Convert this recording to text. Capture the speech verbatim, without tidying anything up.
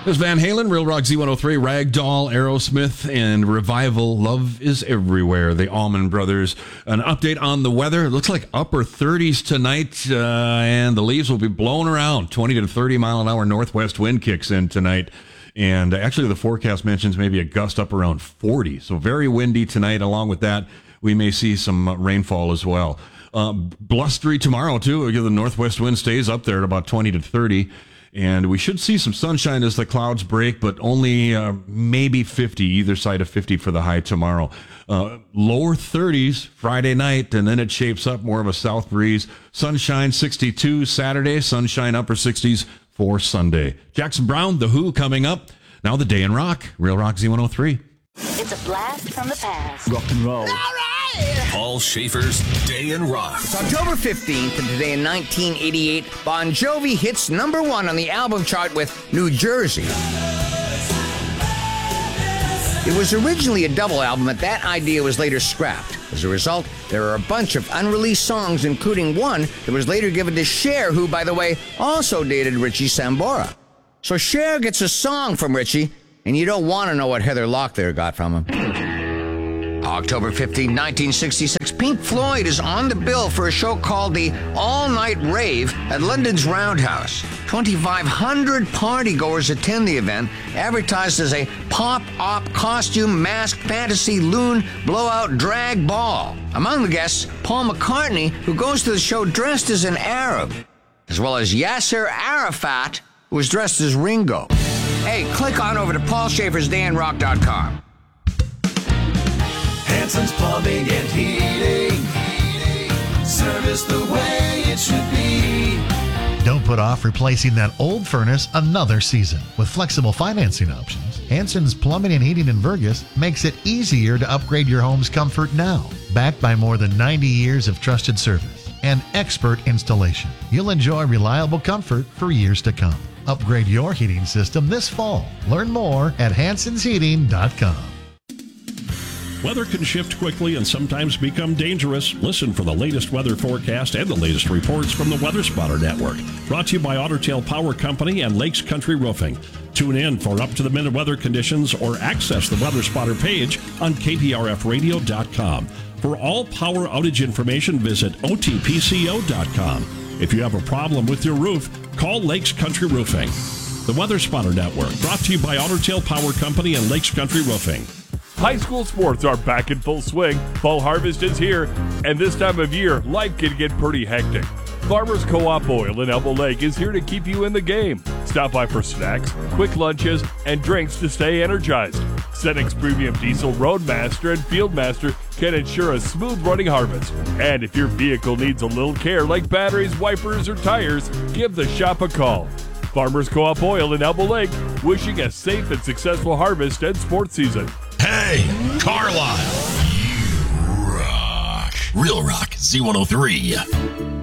There's Van Halen, Real Rock Z one oh three, Ragdoll, Aerosmith, and Revival. Love is everywhere. The Allman Brothers. An update on the weather. It looks like upper thirties tonight, uh, and the leaves will be blown around. twenty to thirty mile an hour northwest wind kicks in tonight. And actually, the forecast mentions maybe a gust up around forty. So very windy tonight. Along with that, we may see some rainfall as well. Uh, blustery tomorrow, too. The northwest wind stays up there at about twenty to thirty. And we should see some sunshine as the clouds break, but only uh, maybe fifty, either side of fifty for the high tomorrow. Uh, lower thirties Friday night, and then it shapes up more of a south breeze. Sunshine sixty-two Saturday, sunshine upper sixties for Sunday. Jackson Browne, The Who coming up. Now the Day in Rock, Real Rock Z one oh three. It's a blast from the past. Rock and roll. All right! Paul Schaefer's Day in Rock. It's October fifteenth, and today in nineteen eighty-eight, Bon Jovi hits number one on the album chart with New Jersey. It was originally a double album, but that idea was later scrapped. As a result, there are a bunch of unreleased songs, including one that was later given to Cher, who, by the way, also dated Richie Sambora. So Cher gets a song from Richie, and you don't want to know what Heather Locklear got from him. October fifteenth, nineteen sixty-six, Pink Floyd is on the bill for a show called the All Night Rave at London's Roundhouse. twenty-five hundred partygoers attend the event, advertised as a pop-op costume, mask, fantasy, loon, blowout, drag ball. Among the guests, Paul McCartney, who goes to the show dressed as an Arab, as well as Yasser Arafat, who was dressed as Ringo. Hey, click on over to paul schafers day in rock dot com. Hanson's Plumbing and Heating. Service the way it should be. Don't put off replacing that old furnace another season. With flexible financing options, Hanson's Plumbing and Heating in Vergas makes it easier to upgrade your home's comfort now. Backed by more than ninety years of trusted service and expert installation, you'll enjoy reliable comfort for years to come. Upgrade your heating system this fall. Learn more at hansons heating dot com. Weather can shift quickly and sometimes become dangerous. Listen for the latest weather forecast and the latest reports from the Weather Spotter Network. Brought to you by Otter Tail Power Company and Lakes Country Roofing. Tune in for up-to-the-minute weather conditions or access the Weather Spotter page on K P R F radio dot com. For all power outage information, visit O T P C O dot com. If you have a problem with your roof, call Lakes Country Roofing. The Weather Spotter Network, brought to you by Otter Tail Power Company and Lakes Country Roofing. High school sports are back in full swing. Fall harvest is here, and this time of year, life can get pretty hectic. Farmers Co-op Oil in Elbow Lake is here to keep you in the game. Stop by for snacks, quick lunches, and drinks to stay energized. Cenex Premium Diesel Roadmaster and Fieldmaster can ensure a smooth running harvest. And if your vehicle needs a little care like batteries, wipers, or tires, give the shop a call. Farmers Co-op Oil in Elbow Lake, wishing a safe and successful harvest and sports season. Hey, Carlisle. You rock. Real Rock Z one oh three.